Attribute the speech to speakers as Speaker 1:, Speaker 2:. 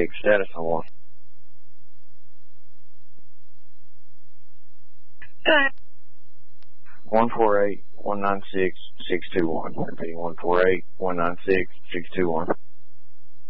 Speaker 1: 196, status on 1.
Speaker 2: Go ahead.
Speaker 1: 148-196-621. Repeating 148-196-621.